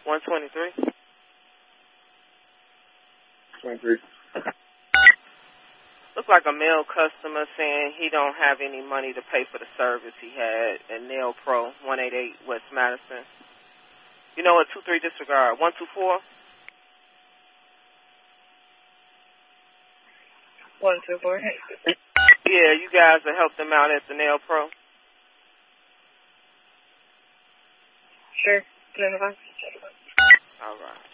123. 23. Looks like a male customer saying he don't have any money to pay for the service he had at Nail Pro, 188 West Madison. You know what? 23 disregard. 124. 124. Yeah, you guys will help them out at the Nail Pro. Sure. Put it in the box. All right.